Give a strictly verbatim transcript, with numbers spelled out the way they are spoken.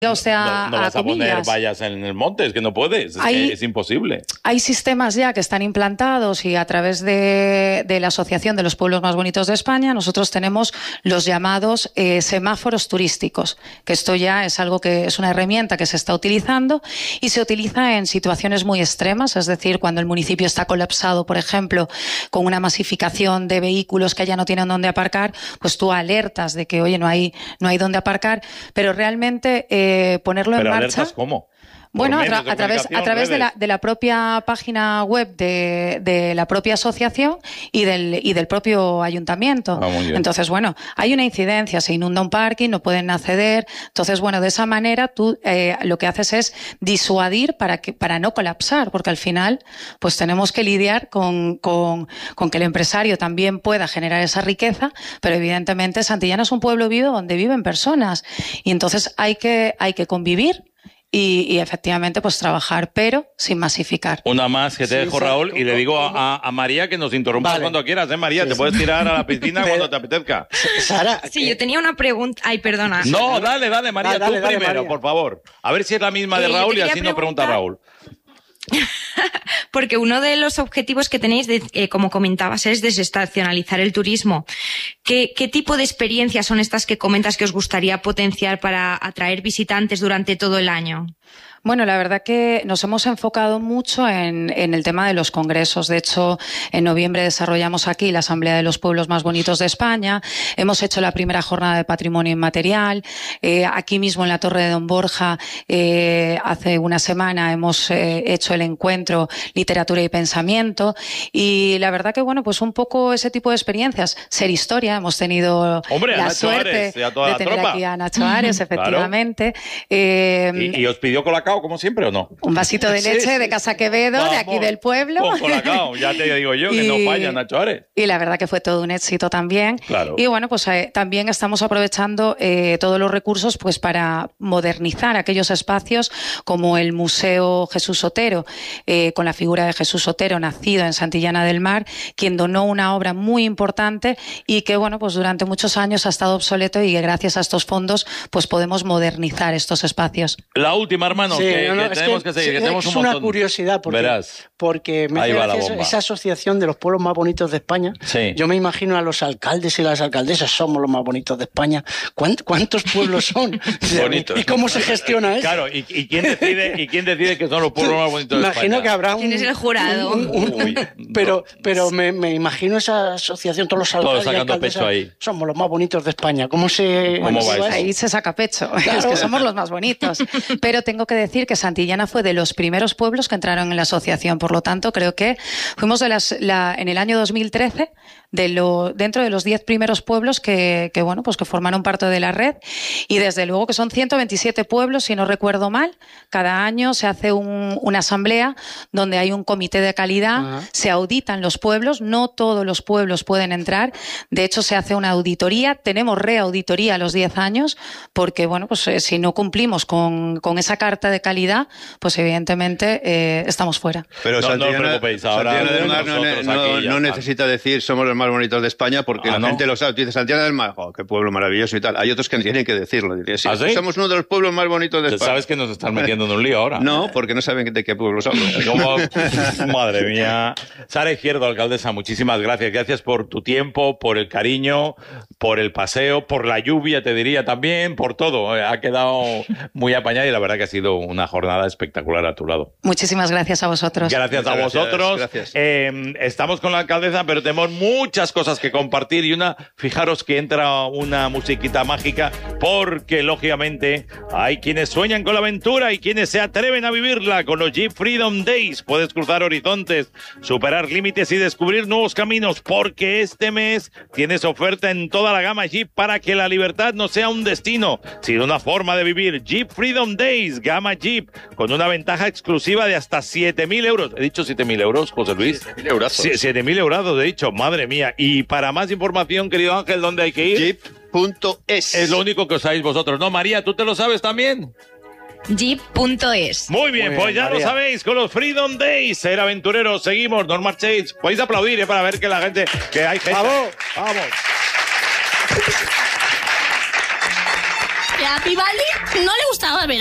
usted a, no, no vas a, a poner vallas en el monte, es que no puedes, es, hay, que es imposible. Hay sistemas ya que están implantados y a través de, de la Asociación de los Pueblos Más Bonitos de España nosotros tenemos los llamados eh, semáforos turísticos, que esto ya es algo que es una herramienta que se está utilizando y se utiliza en situaciones muy extremas, es decir, cuando el municipio está colapsado, por ejemplo, con una masificación de vehículos que ya no tienen dónde aparcar, pues tú alertas de que, oye, no hay, no hay dónde aparcar, pero realmente eh, ponerlo ¿Pero en marcha. alertas cómo? Bueno, a, tra a través, a través de la, de la propia página web de, de la propia asociación y del, y del propio ayuntamiento. Ah, muy bien. Entonces, bueno, hay una incidencia, se inunda un parking, no pueden acceder. Entonces, bueno, de esa manera tú eh, lo que haces es disuadir para, que, para no colapsar, porque al final pues tenemos que lidiar con, con, con que el empresario también pueda generar esa riqueza, pero evidentemente Santillana es un pueblo vivo donde viven personas y entonces hay que, hay que convivir. Y, y efectivamente, pues trabajar, pero sin masificar. Una más que te Sí, dejo, sí, Raúl, tú, y le tú, digo tú. a, a María que nos interrumpas Vale. cuando quieras, ¿eh, María? Sí, te sí. puedes tirar a la piscina Pero- cuando te apetezca. Sara, Sí, que- yo tenía una pregunta. Ay, perdona. No, dale, dale, María, Ah, dale, tú dale, primero, María. por favor. A ver si es la misma de Eh, yo te Raúl y quería así no pregunta preguntar- Raúl. Porque uno de los objetivos que tenéis, de, eh, como comentabas, es desestacionalizar el turismo. ¿Qué, ¿Qué tipo de experiencias son estas que comentas que os gustaría potenciar para atraer visitantes durante todo el año? Bueno, la verdad que nos hemos enfocado mucho en, en el tema de los congresos. De hecho, en noviembre desarrollamos aquí la Asamblea de los Pueblos Más Bonitos de España. Hemos hecho la primera jornada de patrimonio inmaterial. Eh, aquí mismo en la Torre de Don Borja, eh, hace una semana hemos eh, hecho el encuentro Literatura y Pensamiento. Y la verdad que, bueno, pues un poco ese tipo de experiencias. Ser historia. Hemos tenido Hombre, a la Nacho suerte Ares y a toda de la tener tropa. aquí a Nacho Ares, Claro. efectivamente. Eh, ¿Y, y os pidió colacao como siempre o no? Un vasito de Sí, leche sí, de Casa Quevedo, Vamos, de aquí del pueblo. Con colacao, ya te digo yo, que no falla Nacho Ares. Y la verdad que fue todo un éxito también. Claro. Y bueno, pues eh, también estamos aprovechando eh, todos los recursos pues para modernizar aquellos espacios como el Museo Jesús Otero, eh, con la figura de Jesús Otero, nacido en Santillana del Mar, quien donó una obra muy importante y que, bueno, pues durante muchos años ha estado obsoleto y que gracias a estos fondos pues podemos modernizar estos espacios. La última, hermano, Sí, que, no, no, que es tenemos que- que, seguir, sí, que tenemos es un una montón. curiosidad porque, Verás. porque me Ahí hace va la gracia bomba. esa asociación de los pueblos más bonitos de España. Sí. Yo me imagino a los alcaldes y las alcaldesas, somos los más bonitos de España. ¿Cuánt- ¿Cuántos pueblos son? Bonitos. ¿Y cómo se gestiona eso? Claro, ¿y, y quién decide y quién decide que son los pueblos más bonitos de Imagino España? que habrá un... ¿Quién es el jurado? un- un- Uy, pero no. pero me, me imagino esa asociación, todos los alcaldes y sacando alcaldesas, pecho ahí. somos los más bonitos de España. ¿Cómo se...? ¿Cómo va se eso? Ahí se saca pecho, Claro. es que somos los más bonitos. Pero tengo que decir que Santillana fue de los primeros pueblos que entraron en la asociación, por lo tanto creo que fuimos de las, la, en el año dos mil trece de lo, dentro de los diez primeros pueblos que, que, bueno, pues que formaron parte de la red y desde luego que son ciento veintisiete pueblos, si no recuerdo mal. Cada año se hace un, una asamblea donde hay un comité de calidad, Ajá. se auditan los pueblos, no todos los pueblos pueden entrar, de hecho se hace una auditoría, tenemos reauditoría a los diez años, porque bueno, pues eh, si no cumplimos con, con esa carta de calidad, pues evidentemente eh, estamos fuera. Pero No, no os Santillana, preocupéis, ahora Santillana del Mar no, nosotros no- aquí ya no está. necesita decir somos los más bonitos de España porque Ah, la ¿no? gente lo sabe. Tú dices Santillana del Mar, oh, qué pueblo maravilloso y tal. Hay otros que tienen que decirlo. Dices, sí, ¿Ah, sí? somos uno de los pueblos más bonitos de Tú España. sabes que nos están metiendo en un lío ahora. No, porque no saben de qué pueblos hablo. ¿Cómo? Madre mía. Sara Izquierdo, alcaldesa, muchísimas gracias. Gracias por tu tiempo, por el cariño, por el paseo, por la lluvia, te diría también, por todo. Ha quedado muy apañada y la verdad que ha sido una jornada espectacular a tu lado. Muchísimas gracias a vosotros. Gracias a Muchas gracias, vosotros. gracias. Eh, estamos con la alcaldesa, pero tenemos muchas cosas que compartir y una, fijaros que entra una musiquita mágica porque lógicamente hay quienes sueñan con la aventura y quienes se atreven a vivirla con los Jeep Freedom Days. Puedes cruzar horizontes, superar límites y descubrir nuevos caminos porque este mes tienes oferta en toda la gama Jeep para que la libertad no sea un destino, sino una forma de vivir. Jeep Freedom Days, gama Jeep, con una ventaja exclusiva de hasta siete mil euros. ¿He dicho siete mil euros, José Luis? siete mil eurazos. Sí, siete mil euros, he dicho, madre mía. Y para más información, querido Ángel, ¿dónde hay que ir? Jeep punto es. Es lo único que os sabéis vosotros, ¿no? María, ¿tú te lo sabes también? jeep punto es. Muy bien, Muy pues bien, ya María. lo sabéis, con los Freedom Days. Ser aventureros, seguimos, no os marchéis. Podéis aplaudir, ¿eh? Para ver que la gente, que hay gente. ¡Bravo! Vamos. que a Vivaldi no le gustaba el verano.